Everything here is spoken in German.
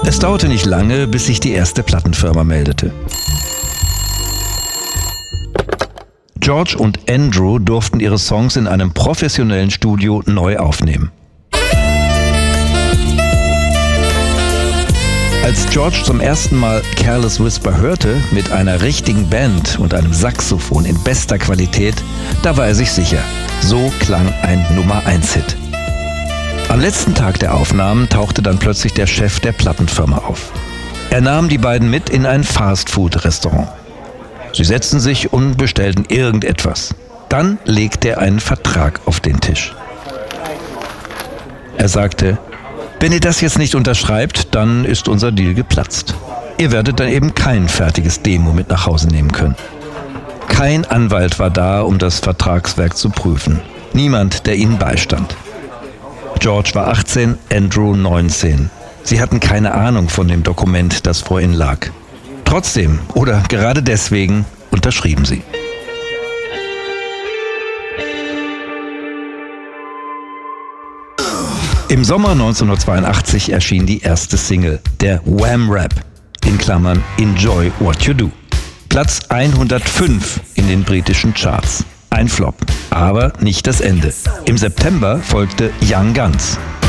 Es dauerte nicht lange, bis sich die erste Plattenfirma meldete. George und Andrew durften ihre Songs in einem professionellen Studio neu aufnehmen. Als George zum ersten Mal Careless Whisper hörte, mit einer richtigen Band und einem Saxophon in bester Qualität, da war er sich sicher, so klang ein Nummer-1-Hit. Am letzten Tag der Aufnahmen tauchte dann plötzlich der Chef der Plattenfirma auf. Er nahm die beiden mit in ein Fast-Food-Restaurant. Sie setzten sich und bestellten irgendetwas. Dann legte er einen Vertrag auf den Tisch. Er sagte: Wenn ihr das jetzt nicht unterschreibt, dann ist unser Deal geplatzt. Ihr werdet dann eben kein fertiges Demo mit nach Hause nehmen können. Kein Anwalt war da, um das Vertragswerk zu prüfen. Niemand, der ihnen beistand. George war 18, Andrew 19. Sie hatten keine Ahnung von dem Dokument, das vor ihnen lag. Trotzdem, oder gerade deswegen, unterschrieben sie. Im Sommer 1982 erschien die erste Single, der Wham-Rap, in Klammern Enjoy What You Do. Platz 105 in den britischen Charts. Ein Flop, aber nicht das Ende. Im September folgte Young Guns.